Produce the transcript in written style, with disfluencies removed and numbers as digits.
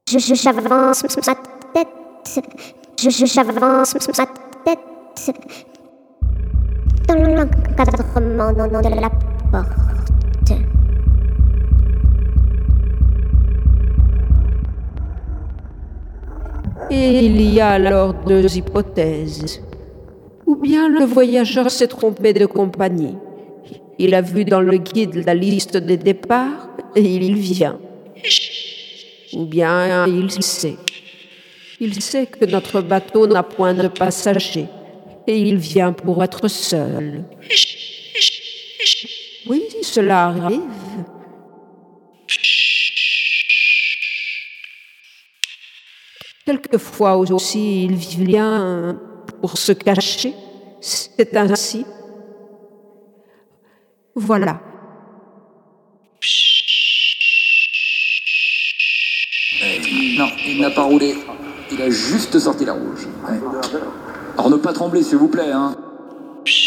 J'avance ma tête. J'avance ma tête. Dans l'encadrement de la porte. Et il y a alors deux hypothèses. Ou bien le voyageur s'est trompé de compagnie. Il a vu dans le guide la liste des départs et il vient. Ou bien il sait. Il sait que notre bateau n'a point de passagers et il vient pour être seul. Oui, cela arrive. Quelquefois aussi, il vient pour se cacher. C'est ainsi. Voilà. Non, il n'a pas roulé. Il a juste sorti la rouge. Ouais. Alors ne pas trembler, s'il vous plaît, hein.